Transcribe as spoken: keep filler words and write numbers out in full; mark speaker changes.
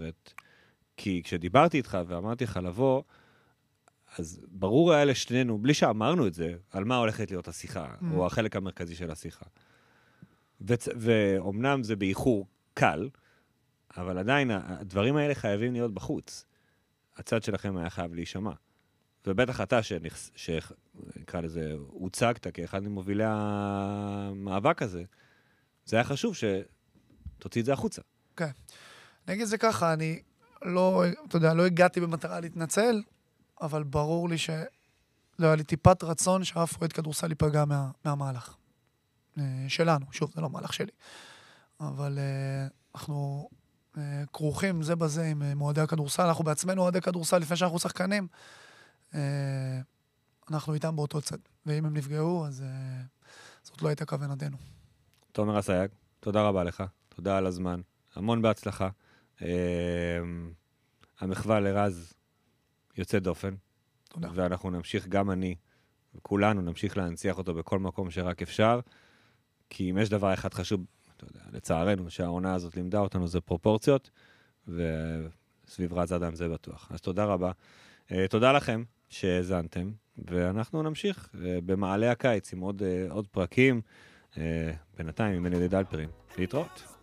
Speaker 1: אומרת, כי כשדיברתי איתך ואמרתי לך לבוא, אז ברור היה לשנינו, בלי שאמרנו את זה, על מה הולכת להיות השיחה, mm. או החלק המרכזי של השיחה. וצ- ואומנם זה באיחור קל, אבל עדיין הדברים האלה חייבים להיות בחוץ. הצד שלכם היה חייב להישמע. ובטח אתה שנכס, שנקרא לזה, הוצגת כאחד ממובילי המאבק הזה, זה היה חשוב שתוציא את זה החוצה.
Speaker 2: כן. אני אגיד זה ככה, אני לא, אתה יודע, לא הגעתי במטרה להתנצל, אבל ברור לי שלא היה לי טיפת רצון שאף אוהד כדורסל ייפגע מה, מהמהלך. שלנו, שוב, זה לא מהלך שלי. אבל אנחנו כרוכים זה בזה עם מועדי הכדורסל, אנחנו בעצמנו מועדי כדורסל לפני שאנחנו שחקנים, אנחנו איתם באותו צד. ואם הם נפגעו, אז זאת לא הייתה כוונתנו.
Speaker 1: תומר אסייג, תודה רבה לך. תודה על הזמן. המון בהצלחה. המחווה לרז יוצא דופן.
Speaker 2: תודה.
Speaker 1: ואנחנו נמשיך, גם אני, וכולנו נמשיך להנציח אותו בכל מקום שרק אפשר, כי אם יש דבר אחד חשוב, אתה יודע, לצערנו, שהעונה הזאת לימדה אותנו, זה פרופורציות, וסביב רז אדם זה בטוח. אז תודה רבה. תודה לכם שהזנתם, ואנחנו נמשיך במעלה הקיץ עם עוד, עוד פרקים, בינתיים עם בני דלפרין. להתראות.